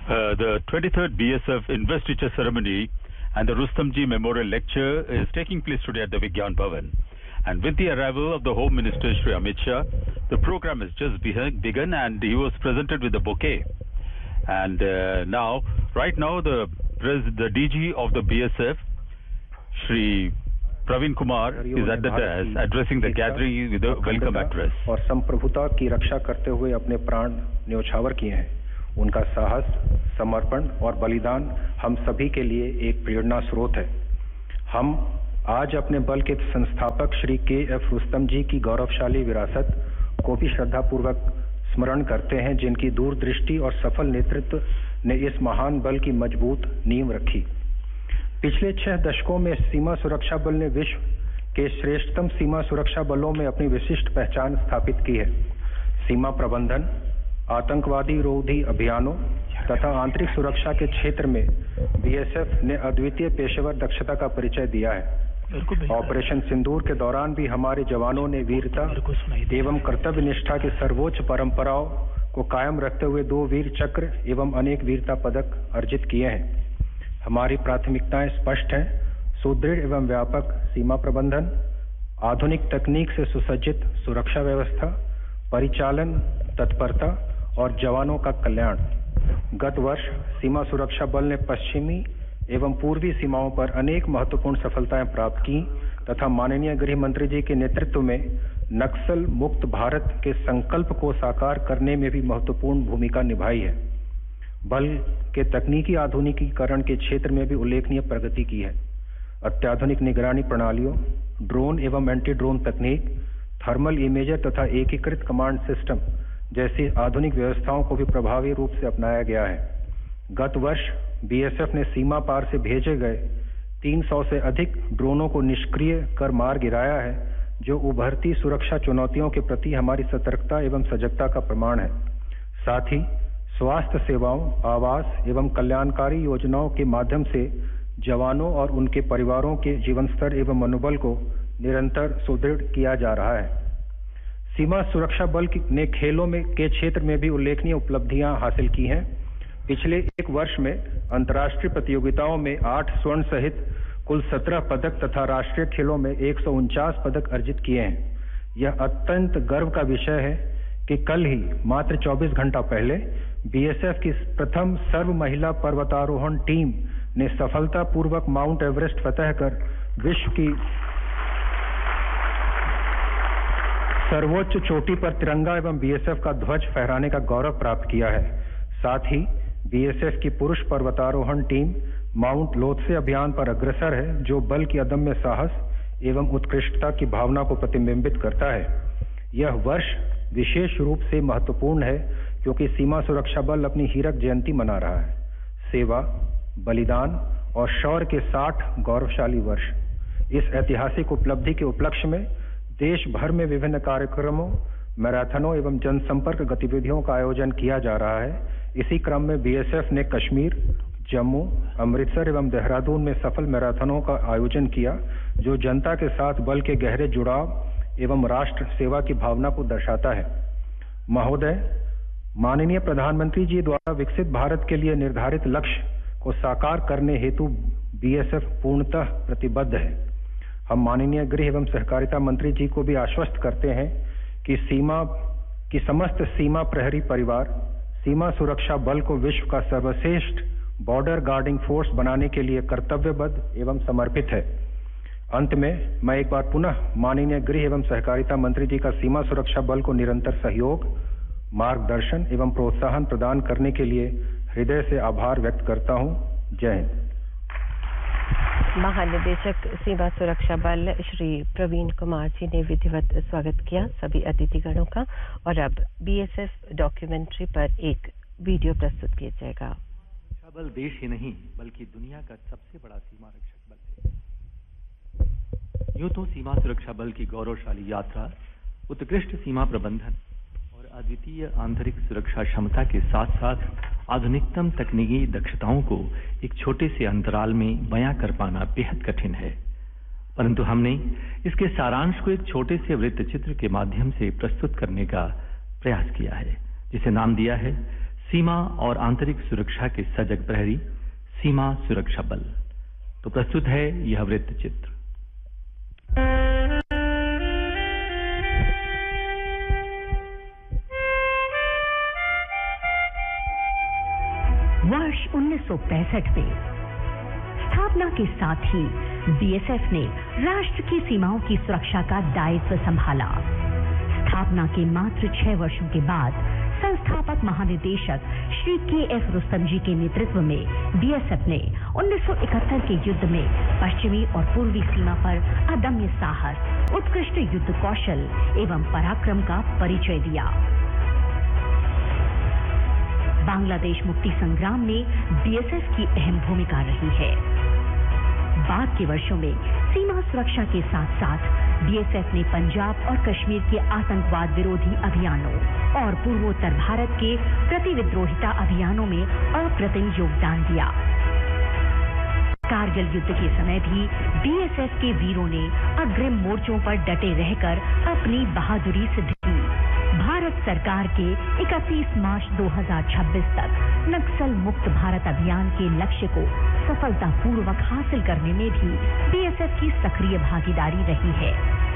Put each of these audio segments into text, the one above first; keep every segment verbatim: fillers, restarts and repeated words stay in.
Uh, the twenty-third B S F investiture ceremony and the Rustamji Memorial Lecture is taking place today at the Vigyan Bhavan. And with the arrival of the Home Minister Shri Amit Shah, the program has just begun and he was presented with a bouquet. And uh, now, right now, the, the D G of the B S F, Shri Praveen Kumar, is at the dais addressing the gathering with a welcome address. और संप्रभुता की रक्षा करते हुए अपने प्राण न्योछावर किए हैं। उनका साहस, समर्पण और बलिदान हम सभी के लिए एक प्रेरणा स्रोत है। हम आज अपने बल के संस्थापक श्री के एफ रुस्तम जी की गौरवशाली विरासत को भी श्रद्धापूर्वक स्मरण करते हैं, जिनकी दूरदृष्टि और सफल नेतृत्व ने इस महान बल की मजबूत नींव रखी। पिछले छह दशकों में सीमा सुरक्षा बल ने विश्व के श्रेष्ठतम सीमा सुरक्षा बलों में अपनी विशिष्ट पहचान स्थापित की है। सीमा प्रबंधन, आतंकवादी रोधी अभियानों तथा आंतरिक सुरक्षा के क्षेत्र में बीएसएफ ने अद्वितीय पेशेवर दक्षता का परिचय दिया है। ऑपरेशन सिंदूर के दौरान भी हमारे जवानों ने वीरता एवं कर्तव्य निष्ठा की सर्वोच्च परंपराओं को कायम रखते हुए दो वीर चक्र एवं अनेक वीरता पदक अर्जित किए हैं। हमारी प्राथमिकताएं स्पष्ट हैं: सुदृढ़ एवं व्यापक सीमा प्रबंधन, आधुनिक तकनीक से सुसज्जित सुरक्षा व्यवस्था, परिचालन तत्परता और जवानों का कल्याण। गत वर्ष सीमा सुरक्षा बल ने पश्चिमी एवं पूर्वी सीमाओं पर अनेक महत्वपूर्ण सफलताएं प्राप्त की तथा माननीय गृह मंत्री जी के नेतृत्व में नक्सल मुक्त भारत के संकल्प को साकार करने में भी महत्वपूर्ण भूमिका निभाई है। बल के तकनीकी आधुनिकीकरण के क्षेत्र में भी उल्लेखनीय प्रगति की है। अत्याधुनिक निगरानी प्रणालियों, ड्रोन एवं एंटी ड्रोन तकनीक, थर्मल इमेजर तथा एकीकृत कमांड सिस्टम जैसी आधुनिक व्यवस्थाओं को भी प्रभावी रूप से अपनाया गया है। गत वर्ष बीएसएफ ने सीमा पार से भेजे गए तीन सौ से अधिक ड्रोनों को निष्क्रिय कर मार गिराया है, जो उभरती सुरक्षा चुनौतियों के प्रति हमारी सतर्कता एवं सजगता का प्रमाण है। साथ ही स्वास्थ्य सेवाओं, आवास एवं कल्याणकारी योजनाओं के माध्यम से जवानों और उनके परिवारों के जीवन स्तर एवं मनोबल को निरंतर सुदृढ़ किया जा रहा है। सीमा सुरक्षा बल ने खेलों में के क्षेत्र में भी उल्लेखनीय उपलब्धियां हासिल की हैं। पिछले एक वर्ष में अंतर्राष्ट्रीय प्रतियोगिताओं में आठ स्वर्ण सहित कुल सत्रह पदक तथा राष्ट्रीय खेलों में एक सौ उनचास पदक अर्जित किए हैं। यह अत्यंत गर्व का विषय है कि कल ही मात्र चौबीस घंटा पहले बीएसएफ की प्रथम सर्व महिला पर्वतारोहण टीम ने सफलतापूर्वक माउंट एवरेस्ट फतह कर विश्व की सर्वोच्च चोटी पर तिरंगा एवं बीएसएफ का ध्वज फहराने का गौरव प्राप्त किया है। साथ ही बीएसएफ की पुरुष पर्वतारोहण टीम माउंट लोत्से अभियान पर अग्रसर है, जो बल की अदम्य साहस एवं उत्कृष्टता की भावना को प्रतिबिंबित करता है। यह वर्ष विशेष रूप से महत्वपूर्ण है क्योंकि सीमा सुरक्षा बल अपनी हीरक जयंती मना रहा है। सेवा, बलिदान और शौर्य के साठ गौरवशाली वर्ष। इस ऐतिहासिक उपलब्धि के उपलक्ष्य में देश भर में विभिन्न कार्यक्रमों, मैराथनों एवं जनसंपर्क गतिविधियों का आयोजन किया जा रहा है। इसी क्रम में बीएसएफ ने कश्मीर, जम्मू, अमृतसर एवं देहरादून में सफल मैराथनों का आयोजन किया, जो जनता के साथ बल के गहरे जुड़ाव एवं राष्ट्र सेवा की भावना को दर्शाता है। महोदय, माननीय प्रधानमंत्री जी द्वारा विकसित भारत के लिए निर्धारित लक्ष्य को साकार करने हेतु बीएसएफ पूर्णतः प्रतिबद्ध है। हम माननीय गृह एवं सहकारिता मंत्री जी को भी आश्वस्त करते हैं कि सीमा की समस्त सीमा प्रहरी परिवार सीमा सुरक्षा बल को विश्व का सर्वश्रेष्ठ बॉर्डर गार्डिंग फोर्स बनाने के लिए कर्तव्यबद्ध एवं समर्पित है। अंत में मैं एक बार पुनः माननीय गृह एवं सहकारिता मंत्री जी का सीमा सुरक्षा बल को निरंतर सहयोग, मार्गदर्शन एवं प्रोत्साहन प्रदान करने के लिए हृदय से आभार व्यक्त करता हूं। जय हिंद। महानिदेशक सीमा सुरक्षा बल श्री प्रवीण कुमार जी ने विधिवत स्वागत किया सभी अतिथिगणों का। और अब बीएसएफ डॉक्यूमेंट्री पर एक वीडियो प्रस्तुत किया जाएगा। सुरक्षा बल देश ही नहीं बल्कि दुनिया का सबसे बड़ा सीमा रक्षक बल है। यूं तो सीमा सुरक्षा बल की गौरवशाली यात्रा उत्कृष्ट सीमा प्रबंधन और अद्वितीय आंतरिक सुरक्षा क्षमता के साथ साथ आधुनिकतम तकनीकी दक्षताओं को एक छोटे से अंतराल में बयां कर पाना बेहद कठिन है, परंतु हमने इसके सारांश को एक छोटे से वृत्त चित्र के माध्यम से प्रस्तुत करने का प्रयास किया है, जिसे नाम दिया है सीमा और आंतरिक सुरक्षा के सजग प्रहरी सीमा सुरक्षा बल। तो प्रस्तुत है यह वृत्त चित्र। वर्ष उन्नीस सौ पैंसठ में स्थापना के साथ ही बीएसएफ ने राष्ट्र की सीमाओं की सुरक्षा का दायित्व संभाला। स्थापना के मात्र छह वर्षों के बाद संस्थापक महानिदेशक श्री के एफ रुस्तम जी के नेतृत्व में बीएसएफ ने उन्नीस सौ इकहत्तर के युद्ध में पश्चिमी और पूर्वी सीमा पर अदम्य साहस, उत्कृष्ट युद्ध कौशल एवं पराक्रम का परिचय दिया। बांग्लादेश मुक्ति संग्राम में बीएसएफ की अहम भूमिका रही है। बाद के वर्षों में सीमा सुरक्षा के साथ साथ बीएसएफ ने पंजाब और कश्मीर के आतंकवाद विरोधी अभियानों और पूर्वोत्तर भारत के प्रतिविद्रोहिता अभियानों में अप्रतिम योगदान दिया। कारगिल युद्ध के समय भी बीएसएफ के वीरों ने अग्रिम मोर्चों पर डटे रहकर अपनी बहादुरी सिद्ध की। भारत सरकार के इकतीस मार्च दो हज़ार छब्बीस तक नक्सल मुक्त भारत अभियान के लक्ष्य को सफलतापूर्वक हासिल करने में भी बीएसएफ की सक्रिय भागीदारी रही है।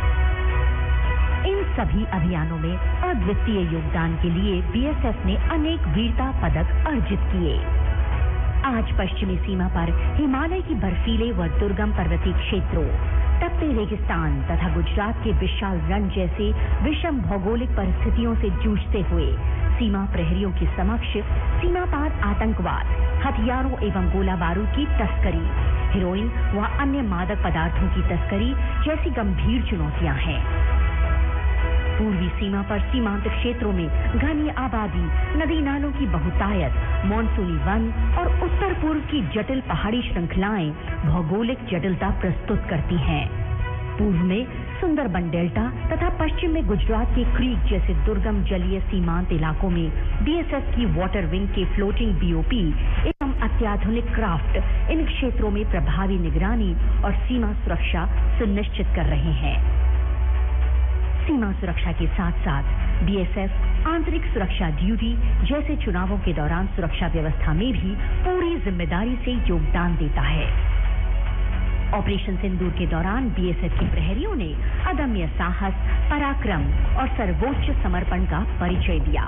इन सभी अभियानों में अद्वितीय योगदान के लिए बीएसएफ ने अनेक वीरता पदक अर्जित किए। आज पश्चिमी सीमा पर हिमालय की बर्फीले व दुर्गम पर्वतीय क्षेत्रों, तपते रेगिस्तान तथा गुजरात के विशाल रण जैसे विषम भौगोलिक परिस्थितियों से जूझते हुए सीमा प्रहरियों के समक्ष सीमा पार आतंकवाद, हथियारों एवं गोला बारूद की तस्करी, हेरोइन व अन्य मादक पदार्थों की तस्करी जैसी गंभीर चुनौतियां हैं। पूर्वी सीमा पर सीमांत क्षेत्रों में घनी आबादी, नदी नालों की बहुतायत, मानसूनी वन और उत्तर पूर्व की जटिल पहाड़ी श्रृंखलाएं भौगोलिक जटिलता प्रस्तुत करती हैं। पूर्व में सुंदरबन डेल्टा तथा पश्चिम में गुजरात के क्रीक जैसे दुर्गम जलीय सीमांत इलाकों में बीएसएफ की वाटर विंग के फ्लोटिंग बीओपी एवं अत्याधुनिक क्राफ्ट इन क्षेत्रों में प्रभावी निगरानी और सीमा सुरक्षा सुनिश्चित कर रहे हैं। सीमा सुरक्षा के साथ साथ बीएसएफ आंतरिक सुरक्षा ड्यूटी जैसे चुनावों के दौरान सुरक्षा व्यवस्था में भी पूरी जिम्मेदारी से योगदान देता है। ऑपरेशन सिंदूर के दौरान बीएसएफ के प्रहरियों ने अदम्य साहस, पराक्रम और सर्वोच्च समर्पण का परिचय दिया।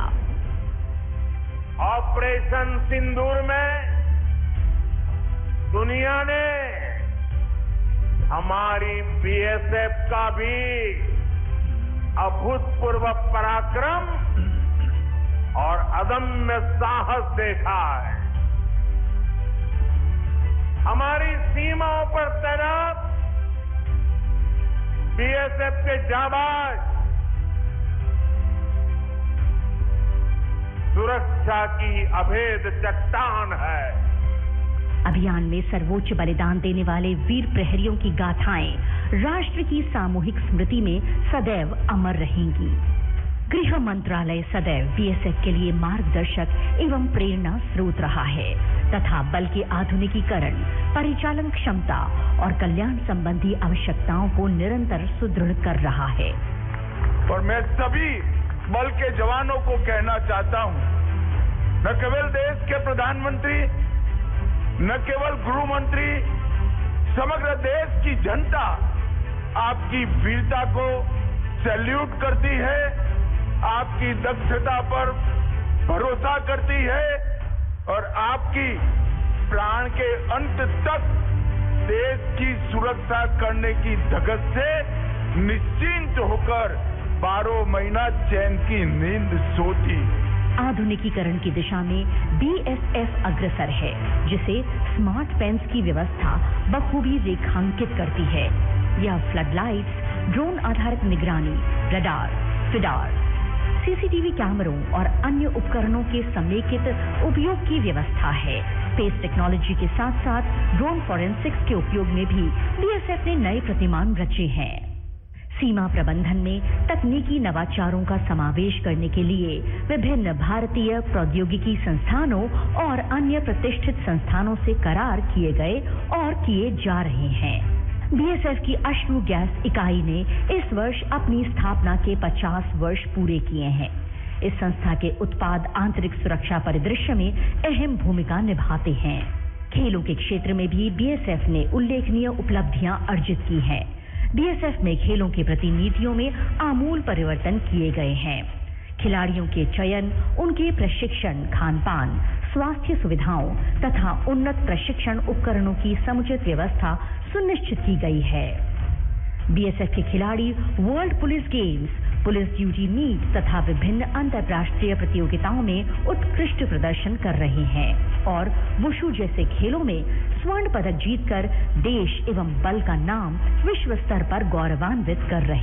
ऑपरेशन सिंदूर में दुनिया ने हमारी बीएसएफ का भी अभूतपूर्व पराक्रम और अदम्य साहस देखा है। हमारी सीमाओं पर तैनात बीएसएफ के जाबाज सुरक्षा की अभेद चट्टान है। अभियान में सर्वोच्च बलिदान देने वाले वीर प्रहरियों की गाथाएं राष्ट्र की सामूहिक स्मृति में सदैव अमर रहेंगी। गृह मंत्रालय सदैव बीएसएफ के लिए मार्गदर्शक एवं प्रेरणा स्रोत रहा है तथा बल के आधुनिकीकरण, परिचालन क्षमता और कल्याण संबंधी आवश्यकताओं को निरंतर सुदृढ़ कर रहा है। और मैं सभी बल के जवानों को कहना चाहता हूं, न केवल देश के प्रधानमंत्री, न केवल गृह मंत्री, समग्र देश की जनता आपकी वीरता को सैल्यूट करती है, आपकी दक्षता पर भरोसा करती है और आपकी प्राण के अंत तक देश की सुरक्षा करने की धगस से निश्चिंत होकर बारह महीना चैन की नींद सोती। आधुनिकीकरण की दिशा में बीएसएफ अग्रसर है, जिसे स्मार्ट फेंस की व्यवस्था बखूबी रेखांकित करती है। यह फ्लड लाइट्स, ड्रोन आधारित निगरानी, रडार, फिडार, सीसीटीवी कैमरों और अन्य उपकरणों के समेकित उपयोग की व्यवस्था है। स्पेस टेक्नोलॉजी के साथ साथ ड्रोन फॉरेंसिक्स के उपयोग में भी बीएसएफ ने नए प्रतिमान रचे हैं। सीमा प्रबंधन में तकनीकी नवाचारों का समावेश करने के लिए विभिन्न भारतीय प्रौद्योगिकी संस्थानों और अन्य प्रतिष्ठित संस्थानों से करार किए गए और किए जा रहे हैं। बीएसएफ की अश्रु गैस इकाई ने इस वर्ष अपनी स्थापना के पचास वर्ष पूरे किए हैं। इस संस्था के उत्पाद आंतरिक सुरक्षा परिदृश्य में अहम भूमिका निभाते हैं। खेलों के क्षेत्र में भी बीएसएफ ने उल्लेखनीय उपलब्धियां अर्जित की हैं। बीएसएफ में खेलों के प्रति नीतियों में आमूल परिवर्तन किए गए हैं। खिलाड़ियों के चयन, उनके प्रशिक्षण, खान-पान, स्वास्थ्य सुविधाओं तथा उन्नत प्रशिक्षण उपकरणों की समुचित व्यवस्था सुनिश्चित की गई है। बीएसएफ के खिलाड़ी world police games, police duty meet तथा विभिन्न अंतर्राष्ट्रीय प्रतियोगिताओं में उत्कृष्ट प्रदर्शन कर रहे हैं और वुशु जैसे खेलों में स्वर्ण पदक जीतकर देश एवं बल का नाम विश्व स्तर पर गौरवान्वित कर रहे हैं।